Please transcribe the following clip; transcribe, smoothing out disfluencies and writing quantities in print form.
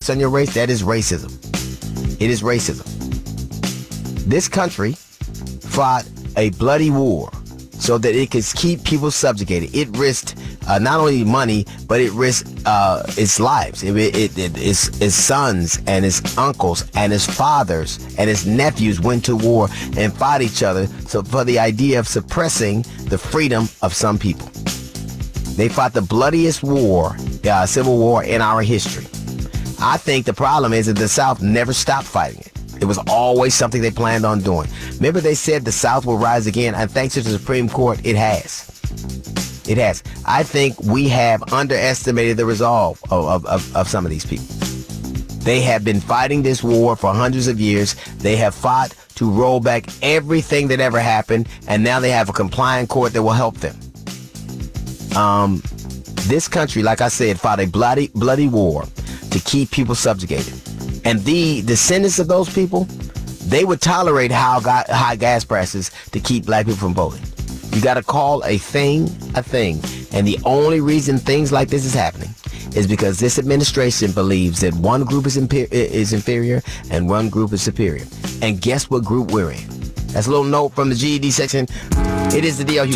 based on your race, that is racism. It is racism. This country fought a bloody war so that it could keep people subjugated. It risked not only money, but it risked its lives. Its sons and its uncles and its fathers and its nephews went to war and fought each other for the idea of suppressing the freedom of some people. They fought the bloodiest war, civil war in our history. I think the problem is that the South never stopped fighting it. It was always something they planned on doing. Remember they said the South will rise again, and thanks to the Supreme Court, it has. It has. I think we have underestimated the resolve of some of these people. They have been fighting this war for hundreds of years. They have fought to roll back everything that ever happened, and now they have a compliant court that will help them. This country, like I said, fought a bloody war to keep people subjugated. And the descendants of those people, they would tolerate high gas prices to keep black people from voting. You got to call a thing a thing. And the only reason things like this is happening is because this administration believes that one group is inferior and one group is superior. And guess what group we're in? That's a little note from the GED section. It is the DL